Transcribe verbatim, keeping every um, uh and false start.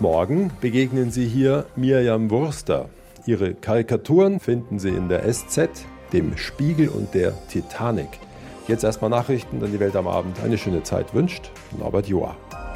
Morgen begegnen Sie hier Mirjam Wurster. Ihre Karikaturen finden Sie in der S Z, dem Spiegel und der Titanic. Jetzt erstmal Nachrichten, dann die Welt am Abend. Eine schöne Zeit wünscht Norbert Joa.